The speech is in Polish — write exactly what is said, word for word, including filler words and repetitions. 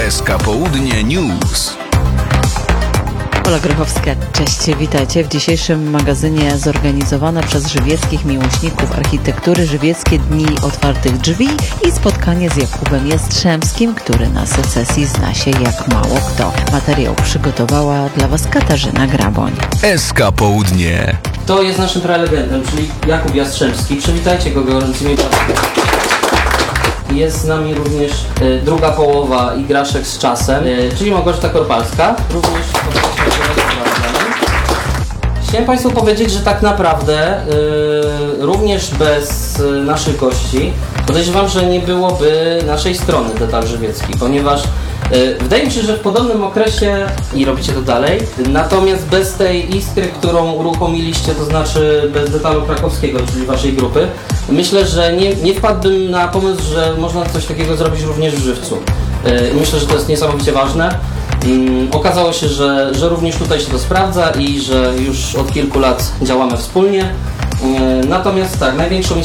S K Południe News. Ola Grochowska, cześć, witajcie. W dzisiejszym magazynie zorganizowane przez żywieckich miłośników architektury Żywieckie Dni Otwartych Drzwi i spotkanie z Jakubem Jastrzębskim, który na secesji zna się jak mało kto. Materiał przygotowała dla Was Katarzyna Graboń. S K Południe. To jest naszym prelegentem, czyli Jakub Jastrzębski. Przywitajcie go gorącymi brawami. Jest z nami również y, druga połowa Igraszek z czasem, y, czyli Małgorzata Korpalska. Również Chciałem Państwu powiedzieć, że tak naprawdę y, również bez y, naszych gości podejrzewam, że nie byłoby naszej strony Detal Żywiecki, ponieważ y, wydaje mi się, że w podobnym okresie i robicie to dalej, natomiast bez tej iskry, którą uruchomiliście, to znaczy bez Detalu Krakowskiego, czyli Waszej grupy, myślę, że nie, nie wpadłbym na pomysł, że można coś takiego zrobić również w Żywcu. Y, myślę, że to jest niesamowicie ważne. Um, okazało się, że, że również tutaj się to sprawdza i że już od kilku lat działamy wspólnie. Um, natomiast tak, największą